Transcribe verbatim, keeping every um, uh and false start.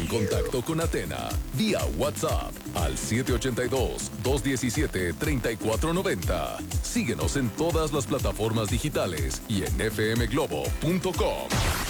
en contacto con Athena vía WhatsApp al siete ocho dos, dos uno siete, tres cuatro nueve cero. Síguenos en todas las plataformas digitales y en f m globo punto com.